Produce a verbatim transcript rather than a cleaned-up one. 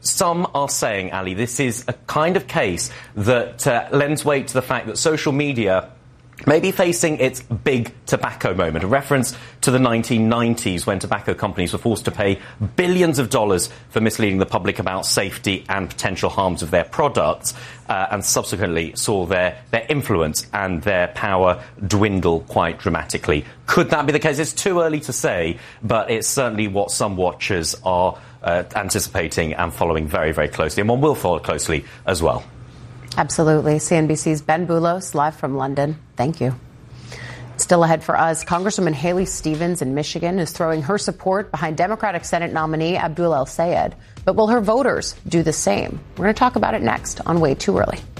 some are saying, Ali, this is a kind of case that uh, lends weight to the fact that social media may be facing its big tobacco moment, a reference to the nineteen nineties when tobacco companies were forced to pay billions of dollars for misleading the public about safety and potential harms of their products, uh, and subsequently saw their, their influence and their power dwindle quite dramatically. Could that be the case? It's too early to say, but it's certainly what some watchers are uh, anticipating and following very, very closely, and one will follow closely as well. Absolutely. C N B C's Ben Boulos, live from London. Thank you. Still ahead for us, Congresswoman Haley Stevens in Michigan is throwing her support behind Democratic Senate nominee Abdul El-Sayed. But will her voters do the same? We're going to talk about it next on Way Too Early.